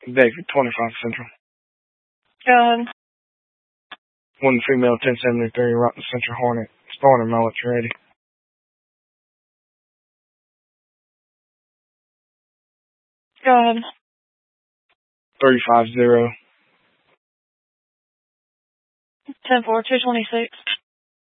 David, 25 Central. Go ahead. One female, 1073, Rotten Central Hornet. Spawner mullet, ready. Go ahead. 350. 10-4, 226.